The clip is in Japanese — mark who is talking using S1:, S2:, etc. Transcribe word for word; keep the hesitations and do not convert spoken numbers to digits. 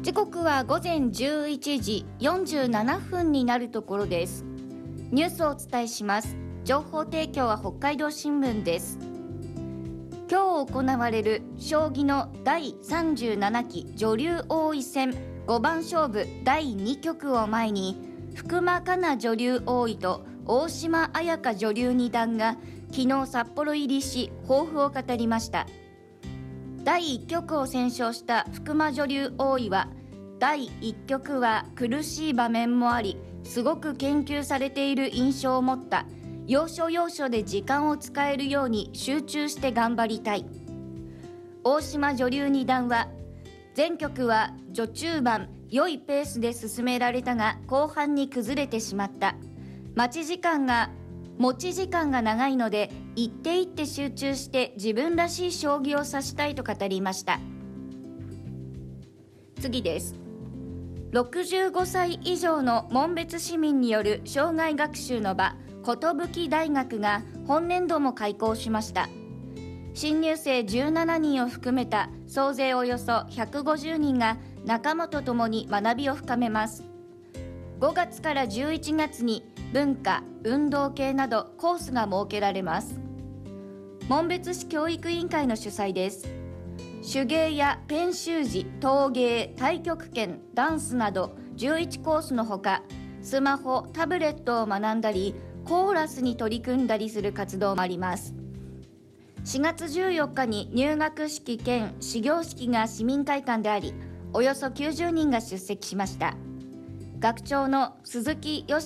S1: 時刻は午前じゅういちじよんじゅうななふんになるところです。ニュースをお伝えします。情報提供は北海道新聞です。今日行われる将棋のだいさんじゅうななき女流王位戦ごばん勝負だいにきょくを前に、福間香奈女流王位と大島彩香女流二段が昨日札幌入りし、抱負を語りました。だいいっきょくを先勝した福間女流王位は、だいいっきょくは苦しい場面もあり、すごく研究されている印象を持った。要所要所で時間を使えるように集中して頑張りたい。大島女流二段は、前局は序中盤良いペースで進められたが、後半に崩れてしまった。待ち時間が持ち時間が長いので、一手一手集中して自分らしい将棋を指したいと語りました。次です。ろくじゅうごさい以上の門別市民による生涯学習の場、寿大学が本年度も開校しました。新入生じゅうななにんを含めた総勢およそひゃくごじゅうにんが仲間と共に学びを深めます。ごがつからじゅういちがつに文化、運動系などコースが設けられます。紋別市教育委員会の主催です。手芸やペン習字、陶芸、太極拳、ダンスなどじゅういちコースのほか、スマホ、タブレットを学んだり、コーラスに取り組んだりする活動もあります。しがつじゅうよっかに入学式兼始業式が市民会館であり、およそきゅうじゅうにんが出席しました。学長の鈴木よし